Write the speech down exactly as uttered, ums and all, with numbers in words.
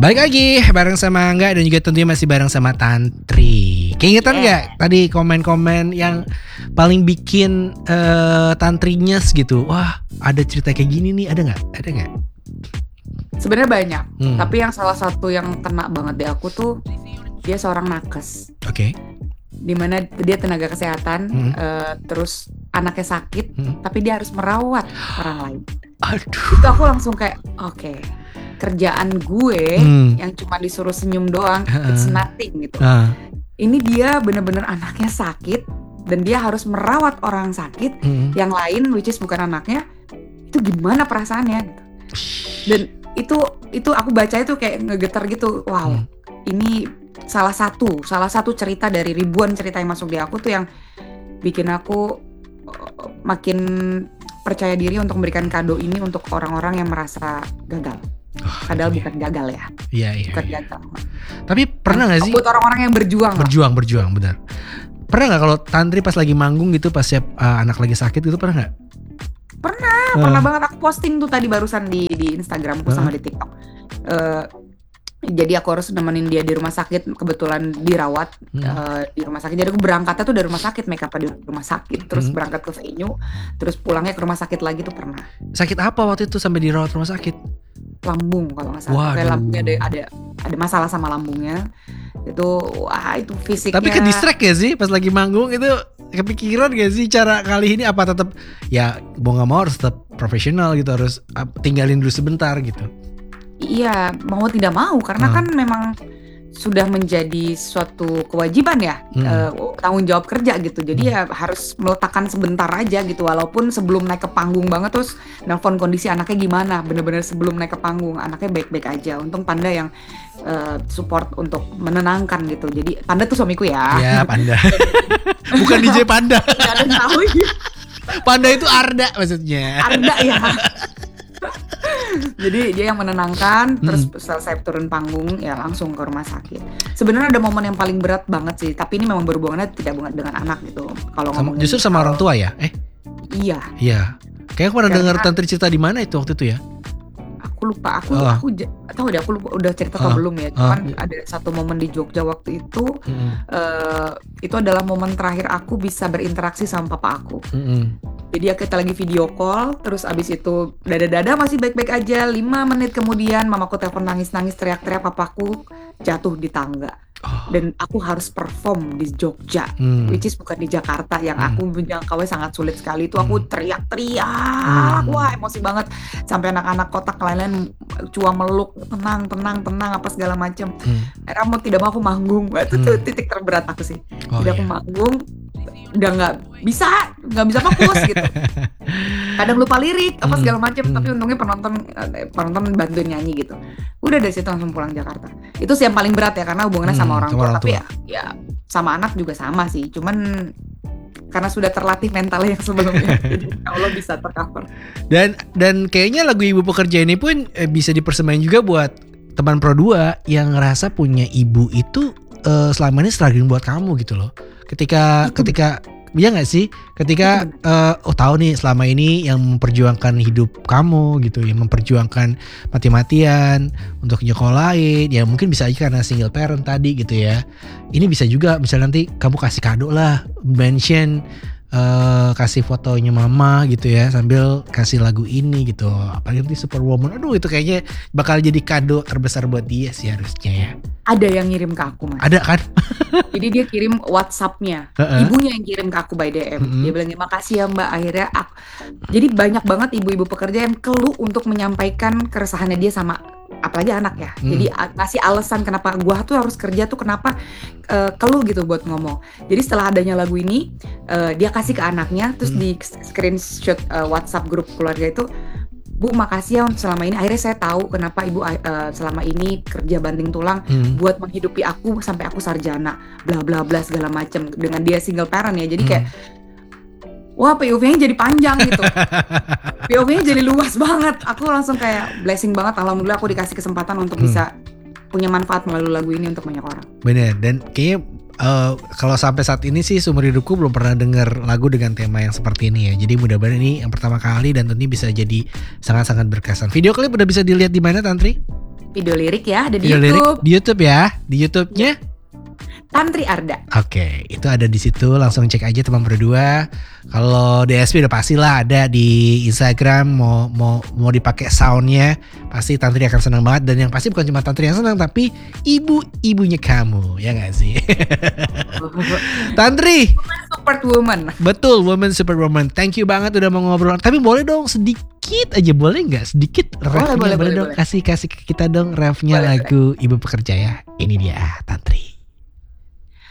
Balik lagi bareng sama Angga dan juga tentunya masih bareng sama Tantri. Keingetan yeah. gak tadi komen-komen yang paling bikin uh, Tantrinya gitu? Wah, ada cerita kayak gini nih, ada gak? Ada gak? Sebenarnya banyak, hmm. tapi yang salah satu yang kena banget di aku tuh dia seorang nakes. Oke. Okay. Dimana dia tenaga kesehatan, hmm. uh, terus anaknya sakit, hmm. tapi dia harus merawat orang lain. Aduh. Itu aku langsung kayak, oke. Okay. Kerjaan gue hmm. yang cuma disuruh senyum doang, uh, it's nothing gitu. Uh. Ini dia bener-bener anaknya sakit dan dia harus merawat orang sakit, hmm. yang lain which is bukan anaknya. Itu gimana perasaannya gitu. Dan itu itu aku baca itu kayak ngegetar gitu. Wow, hmm. ini salah satu salah satu cerita dari ribuan cerita yang masuk di aku tuh yang bikin aku uh, makin percaya diri untuk memberikan kado ini untuk orang-orang yang merasa gagal. Oh, padahal iya. bukan gagal ya. Iya iya. Bukan iya. gagal. Tapi pernah nggak sih? Buat orang-orang yang berjuang. Berjuang lah. berjuang benar. Pernah nggak kalau Tantri pas lagi manggung gitu, pas siap uh, anak lagi sakit gitu, pernah nggak? Pernah, uh. pernah banget. Aku posting tuh tadi barusan di di Instagramku uh. sama di TikTok. Uh, jadi aku harus nemenin dia di rumah sakit, kebetulan dirawat hmm. uh, di rumah sakit. Jadi aku berangkatnya tuh dari rumah sakit, make up di rumah sakit, terus hmm. berangkat ke venue, terus pulangnya ke rumah sakit lagi tuh pernah. Sakit apa waktu itu sampai dirawat rumah sakit? Lambung kalau nggak salah. Kayak lambungnya ada ada ada masalah sama lambungnya. Itu wah itu fisiknya. Tapi ke distract ya sih pas lagi manggung itu, kepikiran gak sih cara kali ini apa tetap ya mau nggak mau harus tetap profesional gitu, harus tinggalin dulu sebentar gitu. Iya, mau tidak mau karena hmm. kan memang sudah menjadi suatu kewajiban ya, hmm. uh, tanggung jawab kerja gitu. Jadi hmm. ya harus meletakkan sebentar aja gitu, walaupun sebelum naik ke panggung banget terus nelfon kondisi anaknya gimana. Bener-bener sebelum naik ke panggung anaknya baik-baik aja. Untung Panda yang uh, support untuk menenangkan gitu. Jadi Panda tuh suamiku ya. Iya, Panda. Bukan D J Panda. Gak ada yang tahu ya. Panda itu Arda maksudnya. Arda ya. Jadi dia yang menenangkan, hmm. terus selesai turun panggung ya langsung ke rumah sakit. Sebenarnya ada momen yang paling berat banget sih, tapi ini memang berhubungannya tidak dengan anak gitu. Kalau ngomongin justru sama orang tua ya? Eh? Iya. Iya. Kayak aku pernah dengar Tantri cerita di mana itu waktu itu ya? Aku lupa, aku oh. aku tahu deh aku lupa udah cerita atau oh. belum ya. Cuman oh. ada satu momen di Jogja waktu itu, hmm. uh, itu adalah momen terakhir aku bisa berinteraksi sama papa aku. Hmm. Jadi kita lagi video call, terus abis itu dada-dada masih baik-baik aja. lima menit kemudian mamaku telepon nangis-nangis teriak-teriak, papaku jatuh di tangga. Oh. Dan aku harus perform di Jogja, hmm. which is bukan di Jakarta yang hmm. aku menjangkaunya sangat sulit sekali. Itu aku teriak-teriak, hmm. wah emosi banget. Sampai anak-anak kotak lain-lain cua meluk, tenang, tenang, tenang, apa segala macam. Hmm. Akhirnya mau tidak mau aku manggung. Itu hmm. tuh titik terberat aku sih. Oh, tidak iya. aku manggung, udah nggak bisa, nggak bisa fokus gitu. Kadang lupa lirik, apa segala macam. Hmm. Tapi untungnya penonton, penonton bantuin nyanyi gitu. Udah dari situ langsung pulang Jakarta. Itu sih yang paling berat ya, karena hubungannya hmm. sama orang tua, tapi ya, ya sama anak juga sama sih, cuman karena sudah terlatih mentalnya yang sebelumnya, jadi Allah bisa tercover. Dan dan kayaknya lagu Ibu Pekerja ini pun eh, bisa dipersembahkan juga buat teman Pro dua yang ngerasa punya ibu itu eh, selama ini struggling buat kamu gitu loh. Ketika itu. ketika Iya gak sih? Ketika uh, oh tahu nih selama ini yang memperjuangkan hidup kamu gitu, yang memperjuangkan mati-matian untuk nyekolahin, ya mungkin bisa aja karena single parent tadi gitu ya. Ini bisa juga misalnya nanti kamu kasih kado lah, mention uh, kasih fotonya mama gitu ya, sambil kasih lagu ini gitu. Apalagi nanti Superwoman, aduh itu kayaknya bakal jadi kado terbesar buat dia sih harusnya ya. Ada yang ngirim ke aku, Mas. Ada kan? Jadi dia kirim WhatsApp-nya, uh-uh. ibunya yang kirim ke aku by D M. Uh-huh. Dia bilang, makasih ya Mbak. Akhirnya aku, jadi banyak banget ibu-ibu pekerja yang keluh untuk menyampaikan keresahannya dia sama, apalagi anak ya. Hmm. Jadi ngasih alasan kenapa gua tuh harus kerja tuh, kenapa uh, keluh gitu buat ngomong. Jadi setelah adanya lagu ini, uh, dia kasih ke anaknya, terus hmm. di screenshot uh, WhatsApp grup keluarga itu, Bu, makasih ya selama ini. Akhirnya saya tahu kenapa Ibu uh, selama ini kerja banting tulang hmm. buat menghidupi aku sampai aku sarjana, bla bla bla segala macam. Dengan dia single parent ya, jadi kayak hmm. wah P O V-nya jadi panjang gitu. P O V-nya jadi luas banget. Aku langsung kayak blessing banget. Alhamdulillah aku dikasih kesempatan untuk hmm. bisa punya manfaat melalui lagu ini untuk banyak orang. Bener, dan kayaknya Uh, kalau sampai saat ini sih seumur hidupku belum pernah dengar lagu dengan tema yang seperti ini ya. Jadi mudah-mudahan ini yang pertama kali dan tentunya bisa jadi sangat-sangat berkesan. Video klip udah bisa dilihat di mana, Tantri? Video lirik ya, ada di Video lirik YouTube. di YouTube ya. Di YouTube-nya Tantri Arda. Oke, itu ada di situ. Langsung cek aja teman berdua. Kalau D S P udah pasti lah ada di Instagram. Mau mau mau dipakai soundnya, pasti Tantri akan senang banget. Dan yang pasti bukan cuma Tantri yang senang, tapi ibu-ibunya kamu, ya nggak sih? Tantri, Support woman. betul, woman super woman. Thank you banget udah mau ngobrol. Tapi boleh dong sedikit aja, boleh nggak? Sedikit refnya, boleh, boleh, boleh, dong. boleh. Kasih kasih ke kita dong refnya Boleh, lagu Ibu Pekerja ya. Ini dia Tantri.